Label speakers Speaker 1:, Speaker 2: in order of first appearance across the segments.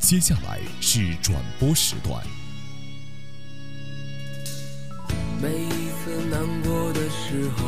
Speaker 1: 接下来是转播时段。
Speaker 2: 每一次难过的时候，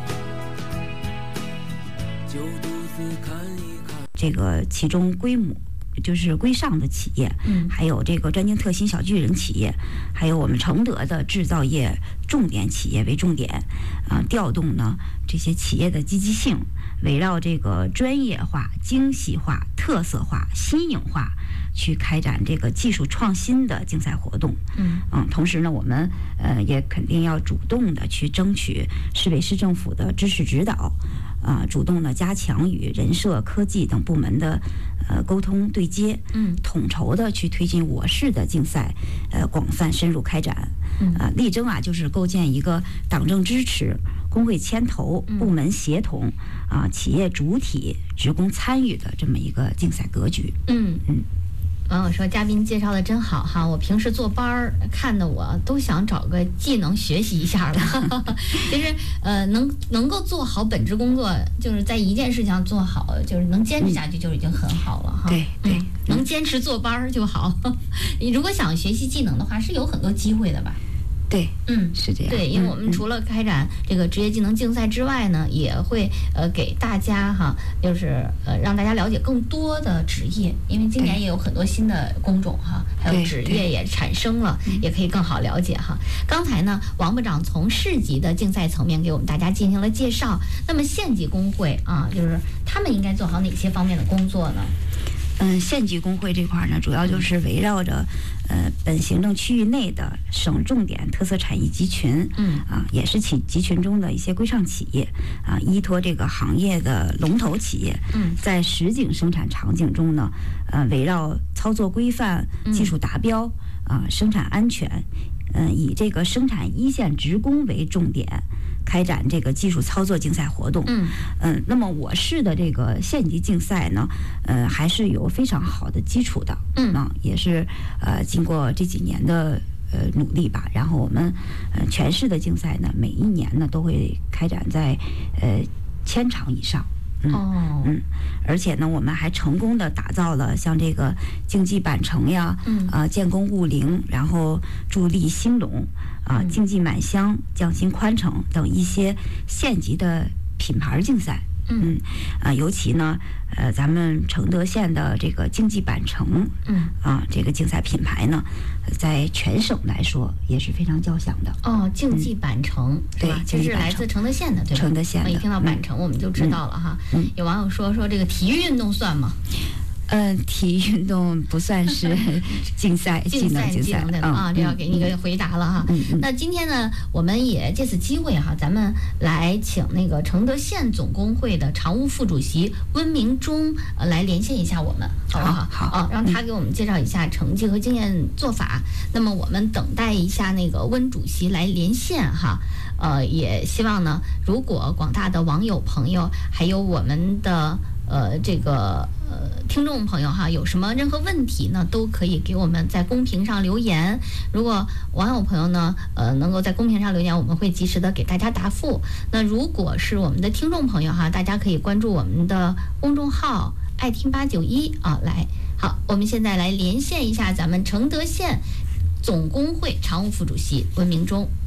Speaker 2: 就独自看一看。
Speaker 3: 这个其中规模就是规上的企业，还有这个专精特新小巨人企业，还有我们承德的制造业重点企业为重点，调动呢这些企业的积极性，围绕这个专业化、精细化、特色化、新颖化去开展这个技术创新的竞赛活动。同时呢，我们也肯定要主动的去争取市委市政府的支持指导，主动的加强与人社、科技等部门的沟通对接，统筹的去推进我市的竞赛广泛深入开展，力争就是构建一个党政支持、工会牵头、部门协同、企业主体、职工参与的这么一个竞赛格局。
Speaker 4: 网友说：“嘉宾介绍的真好哈，我平时坐班儿看的我都想找个技能学习一下了。其实能够做好本职工作，就是在一件事情上做好，就是能坚持下去就已经很好了哈。
Speaker 3: 对，
Speaker 4: 能坚持坐班儿就好。你如果想学习技能的话，是有很多机会的吧？”
Speaker 3: 对，是这样。
Speaker 4: 对，因为我们除了开展这个职业技能竞赛之外呢，也会给大家就是让大家了解更多的职业，因为今年也有很多新的工种还有职业也产生了，也可以更好了解哈。刚才呢，王部长从市级的竞赛层面给我们大家进行了介绍，那么县级工会就是他们应该做好哪些方面的工作呢？
Speaker 3: 县级工会这块呢，主要就是围绕着本行政区域内的省重点特色产业集群，也是集群中的一些规上企业，依托这个行业的龙头企业，在实景生产场景中呢，围绕操作规范、技术达标、生产安全，以这个生产一线职工为重点，开展这个技术操作竞赛活动。那么我市的这个县级竞赛呢，还是有非常好的基础的。也是经过这几年的努力吧，然后我们全市的竞赛呢，每一年呢都会开展在1000场以上。而且呢，我们还成功的打造了像这个竞技板城呀，建功务陵，然后助力兴隆，竞技满乡、匠心宽城等一些县级的品牌竞赛。尤其呢，咱们承德县的这个竞技板城，这个竞赛品牌呢，在全省来说也是非常叫响的。
Speaker 4: 竞技板城，
Speaker 3: 对，
Speaker 4: 这是来自承德县的，对吧？
Speaker 3: 承德县的。
Speaker 4: 一听到板城，我们就知道了哈。有网友说这个体育运动算吗？
Speaker 3: 体育运动不算是竞赛，技能的
Speaker 4: 这要给你一个回答了哈。那今天呢，我们也借此机会咱们来请那个承德县总工会的常务副主席温明忠来连线一下我们，好不好？好，让他给我们介绍一下成绩和经验做法。那么我们等待一下那个温主席来连线哈。也希望呢，如果广大的网友朋友还有我们的听众朋友有什么任何问题呢，都可以给我们在公屏上留言。如果网友朋友呢，能够在公屏上留言，我们会及时的给大家答复。那如果是我们的听众朋友大家可以关注我们的公众号爱听891来。好，我们现在来连线一下咱们承德县总工会常务副主席温明忠。